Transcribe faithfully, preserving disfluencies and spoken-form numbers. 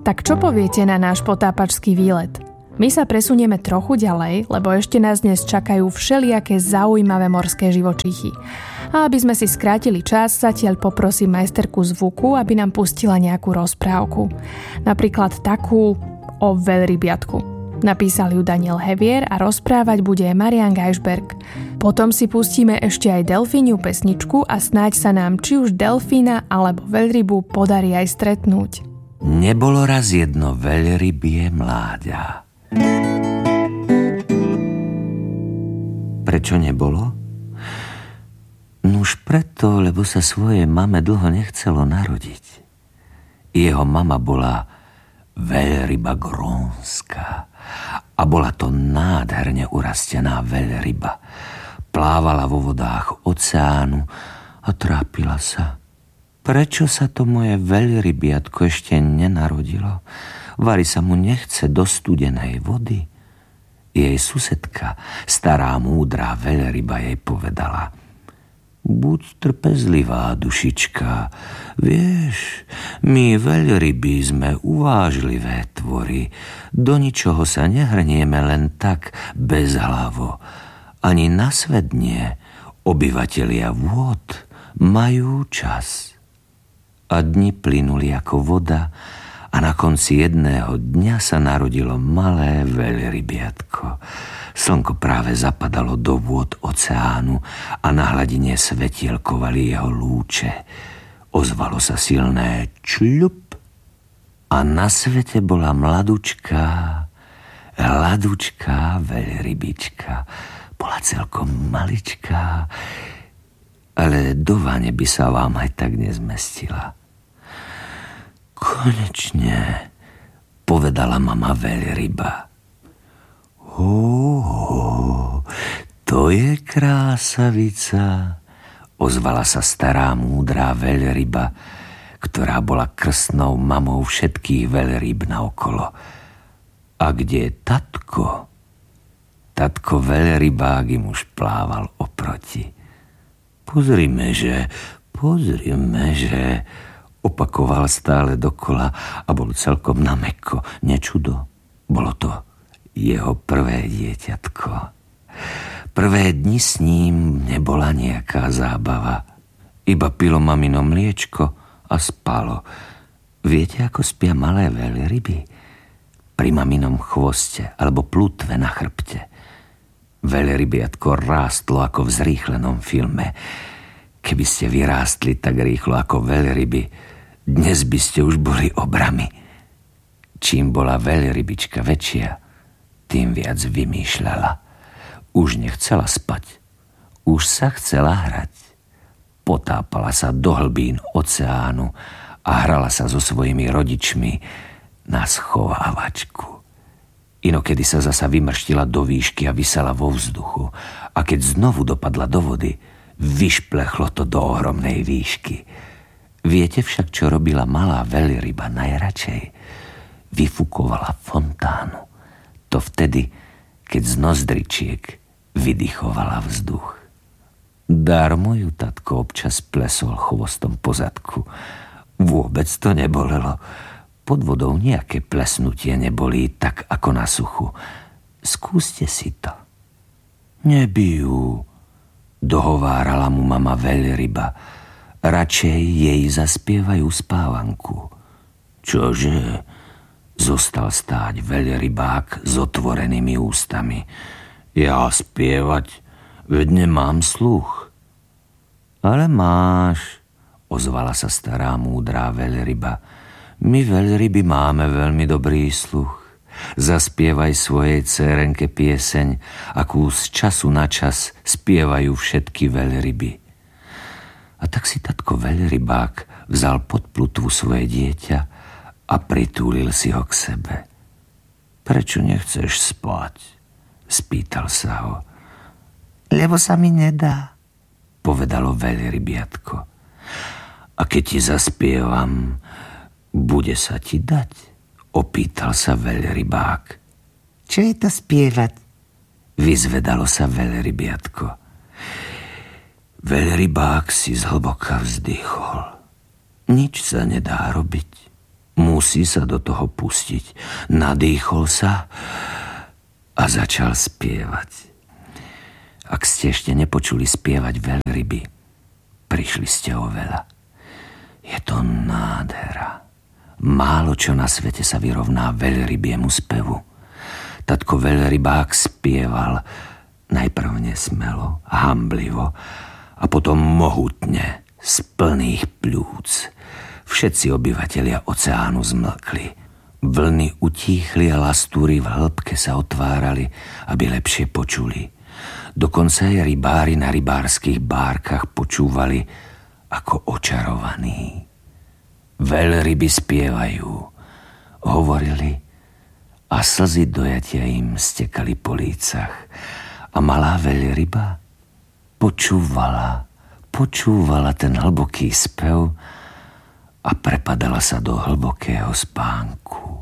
Tak čo poviete na náš potápačský výlet? My sa presunieme trochu ďalej, lebo ešte nás dnes čakajú všelijaké zaujímavé morské živočíchy. A aby sme si skrátili čas, zatiaľ poprosím majsterku zvuku, aby nám pustila nejakú rozprávku. Napríklad takú o veľrybiatku. Napísal ju Daniel Hevier a rozprávať bude Marian Geisberg. Potom si pustíme ešte aj delfíniu pesničku a snáď sa nám či už delfína alebo veľrybu podarí aj stretnúť. Nebolo raz jedno veľrybie mláďa. Prečo nebolo? Nuž preto, lebo sa svojej mame dlho nechcelo narodiť. Jeho mama bola veľryba grónska a bola to nádherne urastená veľryba. Plávala vo vodách oceánu a trápila sa. Prečo sa to moje veľrybiatko ešte nenarodilo? Vari sa mu nechce do studenej vody. Jej susedka, stará múdra veľryba, jej povedala: buď trpezlivá, dušička. Vieš, my veľryby sme uvážlivé tvory. Do ničoho sa nehrnieme len tak bezhlavo. Ani na svet nie. Obyvatelia vôd majú čas. A dni plynuli ako voda a na konci jedného dňa sa narodilo malé veľrybiatko. Slnko práve zapadalo do vôd oceánu a na hladine svetielkovali jeho lúče. Ozvalo sa silné čľup a na svete bola mladučká, hladúčká veľrybička. Bola celkom maličká, ale do vane by sa vám aj tak nezmestila. Konečne, povedala mama veľryba. Ó, to je krásavica, ozvala sa stará múdrá veľryba, ktorá bola krstnou mamou všetkých veľrýb naokolo. A kde je tatko? Tatko veľrybák im už plával oproti. Pozrime, že, pozrime, že, opakoval stále dokola a bol celkom namäkko. Nečudo, bolo to jeho prvé dieťatko. Prvé dni s ním nebola nejaká zábava. Iba pilo mamino mliečko a spalo. Viete, ako spia malé veľryby? Pri maminom chvoste alebo plutve na chrbte. Veľrybiatko rástlo ako v zrýchlenom filme. Keby ste vyrástli tak rýchlo ako veľryby, dnes by ste už boli obrami. Čím bola veľrybička väčšia, tým viac vymýšľala. Už nechcela spať. Už sa chcela hrať. Potápala sa do hlbín oceánu a hrala sa so svojimi rodičmi na schovávačku. Inokedy sa zasa vymrštila do výšky a visela vo vzduchu. A keď znovu dopadla do vody, vyšplechlo to do ohromnej výšky. Viete však, čo robila malá veľryba najradšej? Vyfukovala fontánu. To vtedy, keď z nozdričiek vydychovala vzduch. Darmo ju tatko občas plesol chvostom po zadku. Vôbec to nebolelo. Pod vodou nejaké plesnutie nebolí tak ako na suchu. Skúste si to. Nebijú, dohovárala mu mama veľryba. Radšej jej zaspievajú spávanku. Čože? Zostal stáť veľrybák s otvorenými ústami. Ja spievať? Veď nemám sluch. Ale máš, ozvala sa stará múdrá veľryba. My veľryby máme veľmi dobrý sluch. Zaspievaj svojej dcérenke pieseň, akú z času na čas spievajú všetky veľryby. A tak si tatko veľrybák vzal pod plutvu svoje dieťa a pritúlil si ho k sebe. Prečo nechceš spať? Spýtal sa ho. Lebo sa mi nedá, povedalo veľrybiatko. A keď ti zaspievam, bude sa ti dať? Opýtal sa veľrybák. Čo je to spievať? Vyzvedalo sa veľrybiatko. Veľrybák si zhlboka vzdychol. Nič sa nedá robiť. musí sa do toho pustiť. Nadýchol sa a začal spievať. Ak ste ešte nepočuli spievať veľryby, prišli ste o veľa. Je to nádhera. Málo čo na svete sa vyrovná veľrybiemu spevu. Tatko veľrybák spieval najprv nesmelo, hamblivo a potom mohutne, z plných pľúc. Všetci obyvatelia oceánu zmlkli. Vlny utíchli a lastúry v hĺbke sa otvárali, aby lepšie počuli. Dokonca aj rybári na rybárskych bárkach počúvali ako očarovaní. Veľryby spievajú, hovorili a slzy dojatia im stekali po lícach. A malá veľryba počúvala, počúvala ten hlboký spev a prepadala sa do hlbokého spánku.